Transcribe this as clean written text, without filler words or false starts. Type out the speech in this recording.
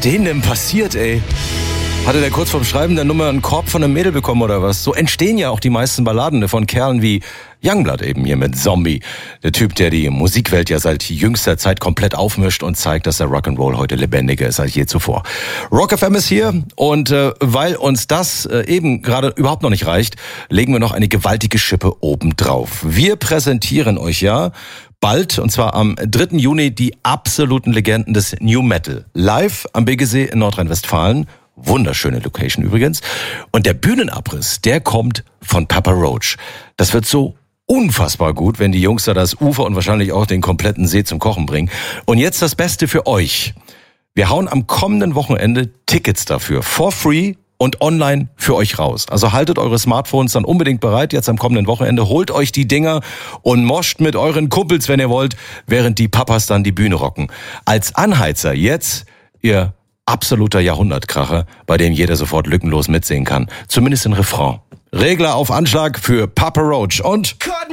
denen denn passiert, ey? Hatte der kurz vorm Schreiben der Nummer einen Korb von einem Mädel bekommen oder was? So entstehen ja auch die meisten Balladen von Kerlen wie Youngblood eben hier mit Zombie. Der Typ, der die Musikwelt ja seit jüngster Zeit komplett aufmischt und zeigt, dass der Rock'n'Roll heute lebendiger ist als je zuvor. Rock FM ist hier und weil uns das eben gerade überhaupt noch nicht reicht, legen wir noch eine gewaltige Schippe obendrauf. Wir präsentieren euch ja bald, und zwar am 3. Juni, die absoluten Legenden des New Metal. Live am Biggesee in Nordrhein-Westfalen. Wunderschöne Location übrigens. Und der Bühnenabriss, der kommt von Papa Roach. Das wird so unfassbar gut, wenn die Jungs da das Ufer und wahrscheinlich auch den kompletten See zum Kochen bringen. Und jetzt das Beste für euch. Wir hauen am kommenden Wochenende Tickets dafür. For free und online für euch raus. Also haltet eure Smartphones dann unbedingt bereit jetzt am kommenden Wochenende. Holt euch die Dinger und moscht mit euren Kumpels, wenn ihr wollt, während die Papas dann die Bühne rocken. Als Anheizer jetzt ihr absoluter Jahrhundertkracher, bei dem jeder sofort lückenlos mitsingen kann. Zumindest den Refrain. Regler auf Anschlag für Papa Roach und